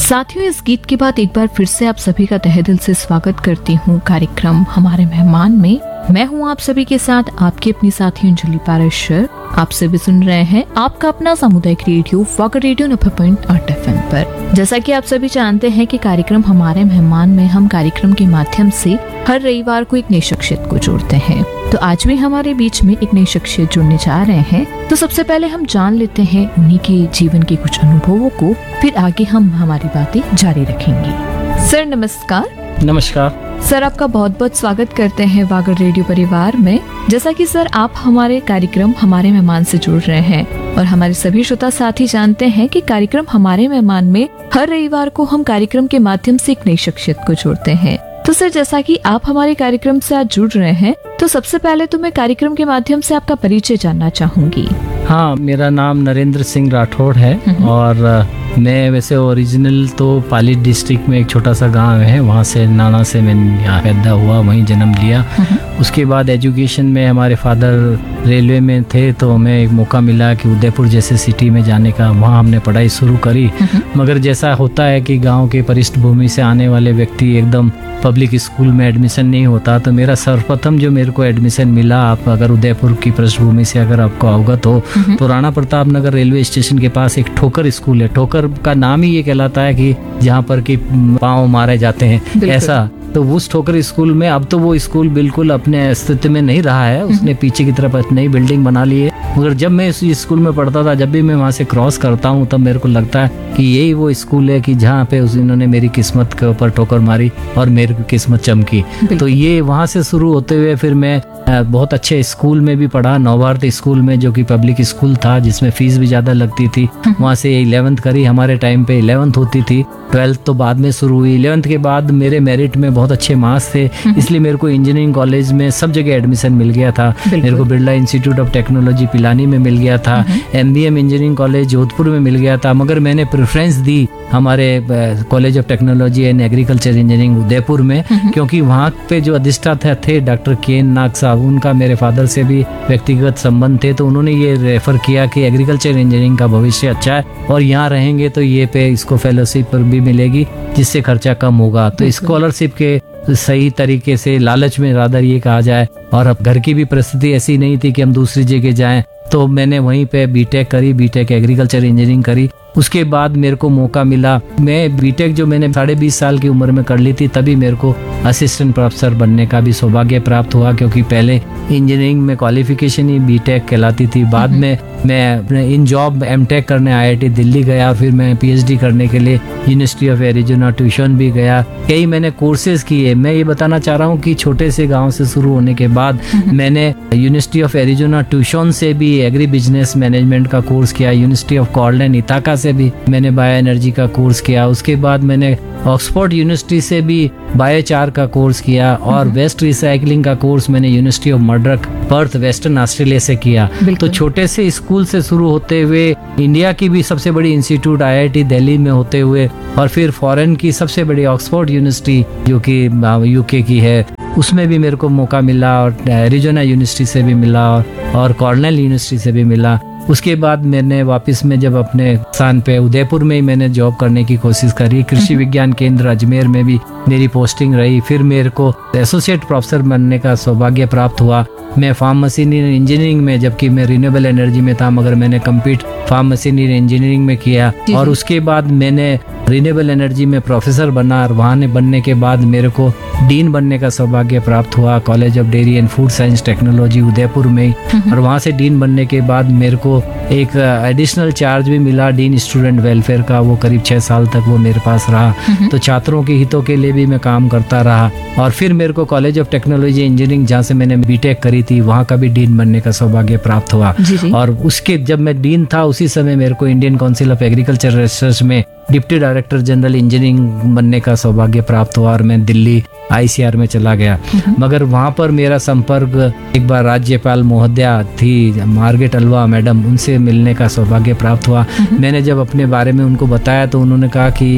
साथियों, इस गीत के बाद एक बार फिर से आप सभी का तहे दिल से स्वागत करती हूँ कार्यक्रम हमारे मेहमान में। मैं हूँ आप सभी के साथ आपकी अपनी साथी अंजलि पाराशर। आप सभी सुन रहे हैं आपका अपना सामुदायिक रेडियो वॉकर रेडियो 90.8 FM पर। जैसा कि आप सभी जानते हैं कि कार्यक्रम हमारे मेहमान में हम कार्यक्रम के माध्यम से हर रविवार को एक नई शख्सियत को जोड़ते हैं। तो आज भी हमारे बीच में एक नई शख्सियत जुड़ने जा रहे हैं। तो सबसे पहले हम जान लेते हैं उन्हीं के जीवन के कुछ अनुभवों को, फिर आगे हम हमारी बातें जारी रखेंगे। सर नमस्कार। नमस्कार सर, आपका बहुत बहुत स्वागत करते हैं वागर रेडियो परिवार में। जैसा कि सर आप हमारे कार्यक्रम हमारे मेहमान से जुड़ रहे हैं और हमारे सभी श्रोता साथी जानते हैं कि कार्यक्रम हमारे मेहमान में हर रविवार को हम कार्यक्रम के माध्यम से एक नई शख्सियत को जोड़ते हैं। तो सर, जैसा कि आप हमारे कार्यक्रम से आज जुड़ रहे हैं, तो सबसे पहले तो मैं कार्यक्रम के माध्यम से आपका परिचय जानना चाहूंगी। हाँ, मेरा नाम नरेंद्र सिंह राठौड़ है और मैं वैसे ओरिजिनल तो पाली डिस्ट्रिक्ट में एक छोटा सा गांव है, वहाँ से नाना से मैं यहाँ पैदा हुआ, वहीं जन्म लिया। उसके बाद एजुकेशन में हमारे फादर रेलवे में थे, तो हमें एक मौका मिला कि उदयपुर जैसे सिटी में जाने का। वहाँ हमने पढ़ाई शुरू करी, मगर जैसा होता है कि गांव के पृष्ठभूमि से आने वाले व्यक्ति एकदम पब्लिक स्कूल में एडमिशन नहीं होता, तो मेरा सर्वप्रथम जो मेरे को एडमिशन मिला, आप अगर उदयपुर की पृष्ठभूमि से अगर आपको अवगत हो तो राणा प्रताप नगर रेलवे स्टेशन के पास एक ठोकर स्कूल है। ठोकर का नाम ही ये कहलाता है कि जहाँ पर कि पाँव मारे जाते हैं, ऐसा। तो उस ठोकर स्कूल में, अब तो वो स्कूल बिल्कुल अपने अस्तित्व में नहीं रहा है, उसने पीछे की तरफ नई बिल्डिंग बना ली है। मगर जब मैं इस स्कूल में पढ़ता था, जब भी मैं वहाँ से क्रॉस करता हूँ, तब मेरे को लगता है कि यही वो स्कूल है कि जहाँ पे उन्होंने मेरी किस्मत के ऊपर ठोकर मारी और मेरी किस्मत चमकी। तो ये वहाँ से शुरू होते हुए फिर मैं बहुत अच्छे स्कूल में भी पढ़ा, नवभारत स्कूल में, जो कि पब्लिक स्कूल था जिसमें फीस भी ज्यादा लगती थी। वहाँ से 11th करी। हमारे टाइम पे 11th होती थी, 12th तो बाद में शुरू हुई। 11th के बाद मेरे मेरिट में बहुत अच्छे मार्क्स थे, इसलिए मेरे को इंजीनियरिंग कॉलेज में सब जगह एडमिशन मिल गया था। मेरे को Birla institute of technology Pilani में मिल गया था, MBM इंजीनियरिंग कॉलेज जोधपुर में मिल गया था। मगर मैंने प्रेफरेंस दी हमारे college of technology and agriculture engineering Udaipur में, क्योंकि वहाँ पे जो अधिष्ठाता थे डॉक्टर केन नाग साहब, उनका मेरे फादर से भी व्यक्तिगत संबंध थे, तो उन्होंने ये रेफर किया कि एग्रीकल्चर इंजीनियरिंग का भविष्य अच्छा है और यहाँ रहेंगे तो ये पे इसको फेलोशिप पर भी मिलेगी जिससे खर्चा कम होगा। तो स्कॉलरशिप के सही तरीके से, लालच में रादर ये कहा जाए, और अब घर की भी परिस्थिति ऐसी नहीं थी कि हम दूसरी जगह जाएं, तो मैंने वहीं पे बीटेक करी, बीटेक एग्रीकल्चर इंजीनियरिंग करी। उसके बाद मेरे को मौका मिला, मैं बीटेक जो मैंने 20.5 साल की उम्र में कर ली थी, तभी मेरे को असिस्टेंट प्रोफेसर बनने का भी सौभाग्य प्राप्त हुआ, क्योंकि पहले इंजीनियरिंग में क्वालिफिकेशन ही बीटेक कहलाती थी। बाद में मैं इन जॉब एमटेक करने IIT दिल्ली गया, फिर मैं PhD करने के लिए यूनिवर्सिटी ऑफ एरिजोना ट्यूशन भी गया। कई मैंने कोर्सेज किए। मैं ये बताना चाह रहा हूँ कि छोटे से गाँव से शुरू होने के बाद मैंने यूनिवर्सिटी ऑफ एरिजोना ट्यूशन से भी एग्री बिजनेस मैनेजमेंट का कोर्स किया, यूनिवर्सिटी ऑफ कॉर्डन इताका से भी मैंने बायो एनर्जी का कोर्स किया। उसके बाद मैंने ऑक्सफोर्ड यूनिवर्सिटी से भी बायोचार का कोर्स किया और वेस्ट रिसाइकलिंग का कोर्स मैंने university of Madras Perth western Australia से किया। तो छोटे से स्कूल से शुरू होते हुए इंडिया की भी सबसे बड़ी इंस्टीट्यूट IIT दिल्ली में होते हुए, और फिर फॉरेन की सबसे बड़ी ऑक्सफोर्ड यूनिवर्सिटी जो कि UK की है, उसमें भी मेरे को मौका मिला, और एरिजोना यूनिवर्सिटी से भी मिला और कॉर्नेल यूनिवर्सिटी से भी मिला। उसके बाद मैंने वापस में जब अपने स्थान पे उदयपुर में ही मैंने जॉब करने की कोशिश करी। कृषि विज्ञान केंद्र अजमेर में भी मेरी पोस्टिंग रही। फिर मेरे को एसोसिएट प्रोफेसर बनने का सौभाग्य प्राप्त हुआ। मैं फार्म मशीनरी इंजीनियरिंग में, जबकि मैं रिन्यूएबल एनर्जी में था, मगर मैंने कंप्लीट फार्म मशीनरी इंजीनियरिंग में किया। और उसके बाद मैंने रिन्यूएबल एनर्जी में प्रोफेसर बना, और वहाँ बनने के बाद मेरे को डीन बनने का सौभाग्य प्राप्त हुआ college of dairy and food science technology Udaipur में। और वहाँ से डीन बनने के बाद मेरे को एक एडिशनल चार्ज भी मिला डीन स्टूडेंट वेलफेयर का, वो करीब 6 साल तक वो मेरे पास रहा। तो छात्रों के हितों के लिए भी मैं काम करता रहा। और फिर मेरे को कॉलेज ऑफ टेक्नोलॉजी इंजीनियरिंग, जहाँ से मैंने बीटेक करी थी, वहाँ का भी डीन बनने का सौभाग्य प्राप्त हुआ। और उसके जब मैं डीन था, उसी समय मेरे को Indian council of agriculture research में डिप्टी डायरेक्टर जनरल इंजीनियरिंग बनने का सौभाग्य प्राप्त हुआ, और मैं दिल्ली ICR में चला गया। मगर वहाँ पर मेरा संपर्क एक बार राज्यपाल महोदया थी मार्गरेट अल्वा मैडम, उनसे मिलने का सौभाग्य प्राप्त हुआ। मैंने जब अपने बारे में उनको बताया तो उन्होंने कहा कि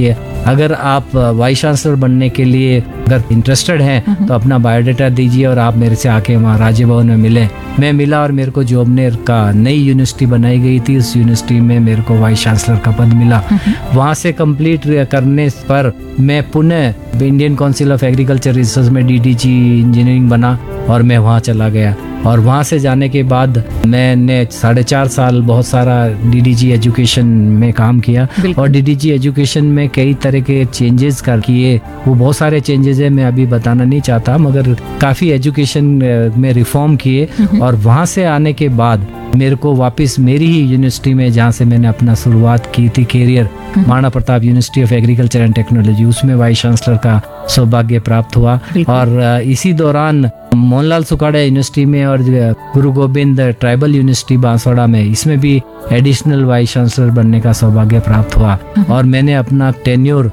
अगर आप वाइस चांसलर बनने के लिए अगर इंटरेस्टेड हैं तो अपना बायोडाटा दीजिए और आप मेरे से आके वहाँ राज्य भवन में मिले। मैं मिला और मेरे को जोबनेर का नई यूनिवर्सिटी बनाई गई थी, उस यूनिवर्सिटी में मेरे को वाइस चांसलर का पद मिला। वहाँ से कंप्लीट करने पर मैं पुनः Indian council of agriculture research में डीडीजी इंजीनियरिंग बना और मैं वहाँ चला गया। और वहाँ से जाने के बाद मैंने 4.5 साल बहुत सारा डीडीजी एजुकेशन में काम किया और डीडीजी एजुकेशन में कई तरह के चेंजेस कर किए। वो बहुत सारे चेंजेस है, मैं अभी बताना नहीं चाहता, मगर काफ़ी एजुकेशन में रिफॉर्म किए। और वहाँ से आने के बाद मेरे को वापस मेरी ही यूनिवर्सिटी में, जहाँ से मैंने अपना शुरुआत की थी career, Maharana Pratap university of agriculture and technology, उसमें वाइस चांसलर का सौभाग्य प्राप्त हुआ। और इसी दौरान मोहनलाल सुखाड़ा यूनिवर्सिटी में और गुरु गोविंद ट्राइबल यूनिवर्सिटी बांसवाड़ा में, इसमें भी एडिशनल वाइस चांसलर बनने का सौभाग्य प्राप्त हुआ। और मैंने अपना टेन्योर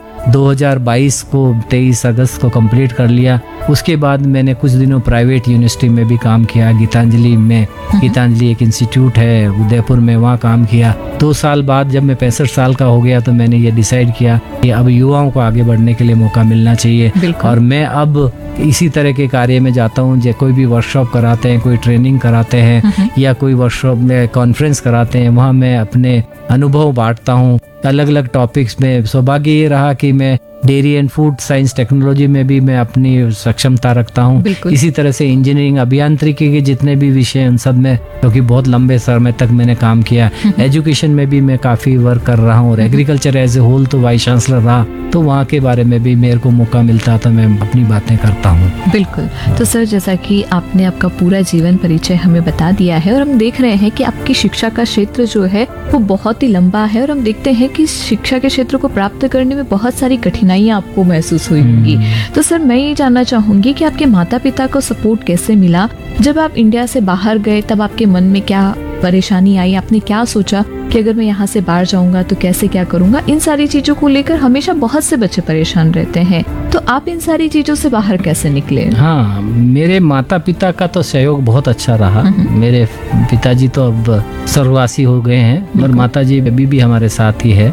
2022 को 23 अगस्त को कंप्लीट कर लिया। उसके बाद मैंने कुछ दिनों प्राइवेट यूनिवर्सिटी में भी काम किया, गीतांजलि में। गीतांजलि एक इंस्टीट्यूट है उदयपुर में, वहाँ काम किया। 2 साल बाद जब मैं 65 साल का हो गया तो मैंने ये डिसाइड किया कि अब युवाओं को आगे बढ़ने के लिए मौका मिलना चाहिए। और मैं अब इसी तरह के कार्य में जाता हूँ, जो कोई भी वर्कशॉप कराते हैं, कोई ट्रेनिंग कराते हैं या कोई वर्कशॉप में कॉन्फ्रेंस कराते हैं, वहाँ मैं अपने अनुभव बांटता हूँ अलग अलग टॉपिक्स में। सौभाग्य ये रहा कि मैं dairy and food science technology में भी मैं अपनी सक्षमता रखता हूँ। इसी तरह से इंजीनियरिंग अभियांत्रिकी के जितने भी विषय हैं उन सब में, क्योंकि बहुत लंबे समय तक मैंने काम किया। एजुकेशन में भी मैं काफ़ी वर्क कर रहा हूँ और एग्रीकल्चर एज ए होल तो वाइस चांसलर रहा, तो वहाँ के बारे में भी मेरे को मौका मिलता तो मैं अपनी बातें करता हूँ। बिल्कुल। तो सर, जैसा कि आपने आपका पूरा जीवन परिचय हमें बता दिया है और हम देख रहे हैं कि आपकी शिक्षा का क्षेत्र जो है वो बहुत ही लंबा है और हम देखते हैं कि शिक्षा के क्षेत्र को प्राप्त करने में बहुत सारी कठिनाइयाँ आपको महसूस हुई होंगी। तो सर, मैं ये जानना चाहूंगी कि आपके माता पिता को सपोर्ट कैसे मिला? जब आप इंडिया से बाहर गए तब आपके मन में क्या परेशानी आई? आपने क्या सोचा कि अगर मैं यहाँ से बाहर जाऊंगा तो कैसे क्या करूंगा? इन सारी चीजों को लेकर हमेशा बहुत से बच्चे परेशान रहते हैं, तो आप इन सारी चीजों से बाहर कैसे निकले? हाँ, मेरे माता पिता का तो सहयोग बहुत अच्छा रहा। मेरे पिताजी तो अब स्वर्गवासी हो गए हैं, और माताजी अभी भी हमारे साथ ही है।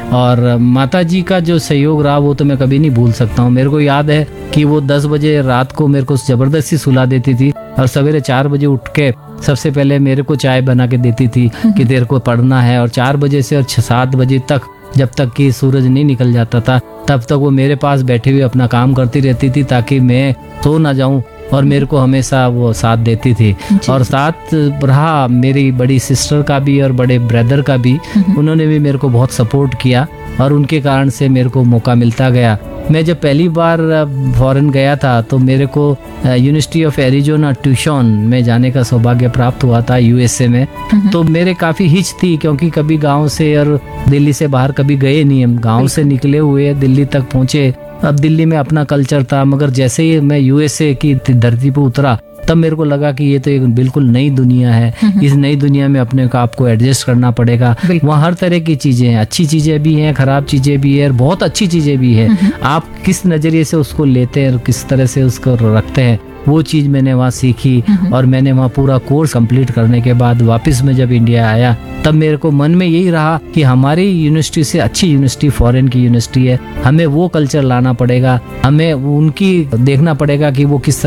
और माताजी का जो सहयोग रहा वो तो मैं कभी नहीं भूल सकता हूँ। मेरे को याद है कि वो 10 बजे रात को मेरे को जबरदस्ती सुला देती थी और सवेरे 4 बजे उठ के सबसे पहले मेरे को चाय बना के देती थी कि तेरे को पढ़ना है। और 4 बजे से और 7 बजे तक, जब तक कि सूरज नहीं निकल जाता था, तब तक वो मेरे पास बैठी हुई अपना काम करती रहती थी ताकि मैं सो ना जाऊं, और मेरे को हमेशा वो साथ देती थी। और साथ रहा मेरी बड़ी सिस्टर का भी और बड़े ब्रदर का भी, उन्होंने भी मेरे को बहुत सपोर्ट किया और उनके कारण से मेरे को मौका मिलता गया। मैं जब पहली बार फॉरेन गया था तो मेरे को यूनिवर्सिटी ऑफ एरिजोना ट्यूशन में जाने का सौभाग्य प्राप्त हुआ था यूएसए में। तो मेरे काफ़ी हिच थी, क्योंकि कभी गांव से और दिल्ली से बाहर कभी गए नहीं हम। गांव से निकले हुए दिल्ली तक पहुंचे। अब दिल्ली में अपना कल्चर था, मगर जैसे ही मैं यूएसए की धरती पर उतरा तब मेरे को लगा कि ये तो एक बिल्कुल नई दुनिया है। इस नई दुनिया में अपने को आपको एडजस्ट करना पड़ेगा। वहाँ हर तरह की चीजें हैं, अच्छी चीजें भी हैं, खराब चीजें भी है और बहुत अच्छी चीजें भी है। आप किस नजरिए से उसको लेते हैं और किस तरह से उसको रखते हैं, वो चीज़ मैंने वहाँ सीखी। और मैंने वहाँ पूरा कोर्स कंप्लीट करने के बाद वापस मैं जब इंडिया आया तब मेरे को मन में यही रहा कि हमारी यूनिवर्सिटी से अच्छी यूनिवर्सिटी फॉरेन की यूनिवर्सिटी है, हमें वो कल्चर लाना पड़ेगा, हमें उनकी देखना पड़ेगा कि वो किस